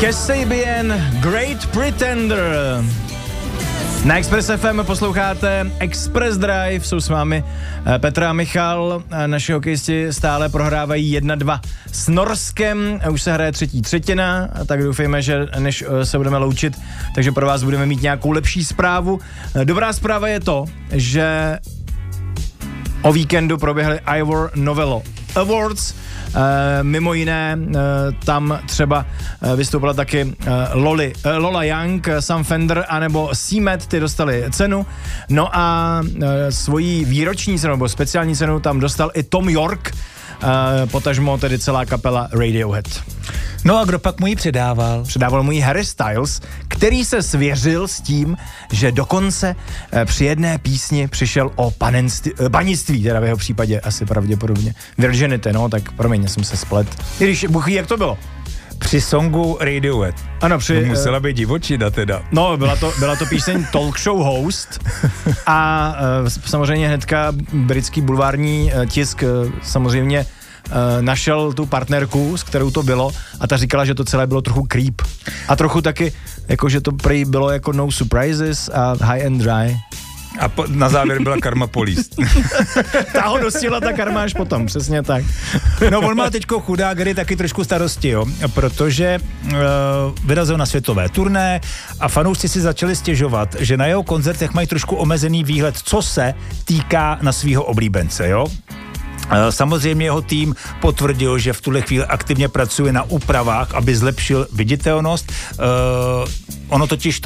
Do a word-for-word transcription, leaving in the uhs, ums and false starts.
Kasabian, Great Pretender. Na Express F M posloucháte Express Drive, jsou s vámi Petra a Michal. Naši hokejisti stále prohrávají jedna dva s Norskem, už se hraje třetí třetina, tak doufejme, že než se budeme loučit, takže pro vás budeme mít nějakou lepší zprávu. Dobrá zpráva je to, že o víkendu proběhly Ivor Novello Awards. E, mimo jiné e, tam třeba e, vystoupila taky e, Loli, e, Lola Young, Sam Fender anebo Seamet, ty dostali cenu. No a e, svoji výroční cenu nebo speciální cenu tam dostal i Tom York, e, potažmo tedy celá kapela Radiohead. No a kdo pak mu ji předával? Předával mu ji Harry Styles, který se svěřil s tím, že dokonce e, při jedné písni přišel o panenství, e, panictví, teda v jeho případě asi pravděpodobně. Virginity, no, tak promiň, jsem se splet. I když, buchy, jak to bylo? Při songu Radiohead. Ano, při... To musela být divočina teda. No, byla to, byla to píseň Talk Show Host a e, samozřejmě hnedka britský bulvární e, tisk e, samozřejmě Uh, našel tu partnerku, s kterou to bylo a ta říkala, že to celé bylo trochu creep. A trochu taky, jako že to prý bylo jako no surprises a high and dry. A po, na závěr byla Karma Police. Ta ho dostihla ta karma až potom, přesně tak. No on má teďko chudák Gary taky trošku starosti, jo, protože uh, vyrazil na světové turné a fanoušci si začali stěžovat, že na jeho koncertech mají trošku omezený výhled, co se týká na svýho oblíbence, jo. Samozřejmě jeho tým potvrdil, že v tuhle chvíli aktivně pracuje na úpravách, aby zlepšil viditelnost. Uh, ono totiž